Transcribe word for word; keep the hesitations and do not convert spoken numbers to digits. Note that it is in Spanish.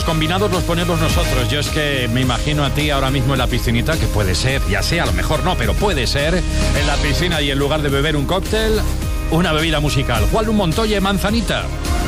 los combinados los ponemos nosotros. Yo es que me imagino a ti ahora mismo en la piscinita, que puede ser, ya sé, a lo mejor no, pero puede ser, en la piscina y en lugar de beber un cóctel, una bebida musical. Juan Luis Montoya, Manzanita.